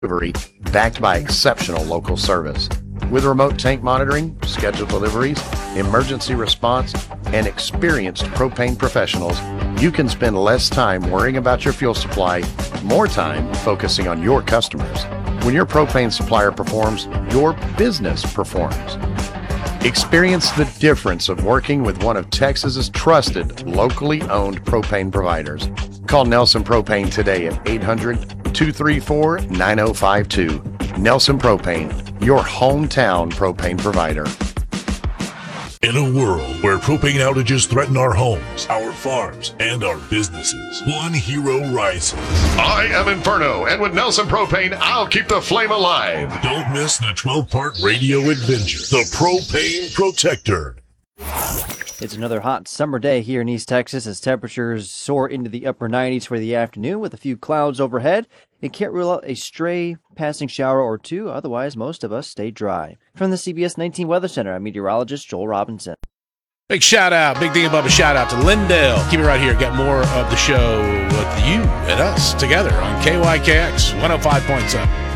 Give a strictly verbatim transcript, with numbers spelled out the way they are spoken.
delivery backed by exceptional local service. With remote tank monitoring, scheduled deliveries, emergency response, and experienced propane professionals, you can spend less time worrying about your fuel supply, more time focusing on your customers. When your propane supplier performs, your business performs. Experience the difference of working with one of Texas's trusted, locally owned propane providers. Call Nelson Propane today at eight hundred, two three four, nine oh five two. Nelson Propane, your hometown propane provider. In a world where propane outages threaten our homes, our farms, and our businesses, one hero rises. I am Inferno, and with Nelson Propane, I'll keep the flame alive. Don't miss the twelve-part radio adventure, The Propane Protector. It's another hot summer day here in East Texas as temperatures soar into the upper nineties for the afternoon with a few clouds overhead. You can't rule out a stray passing shower or two, otherwise most of us stay dry. From the C B S nineteen Weather Center, I'm meteorologist Joel Robinson. Big shout out, big thing above a shout out to Lindell. Keep it right here. Got more of the show with you and us together on K Y K X one oh five point seven.